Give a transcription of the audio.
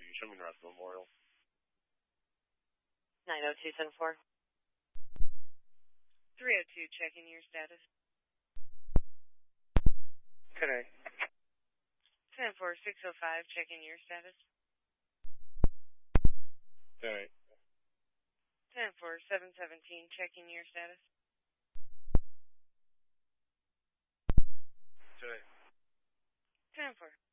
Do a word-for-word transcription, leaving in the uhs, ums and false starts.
you show me the rest of the memorial. nine oh two seven four. three oh two, checking your status. Today. ten four, six oh five, checking your status. Today. ten four, seven seventeen, checking your status. Today. ten four.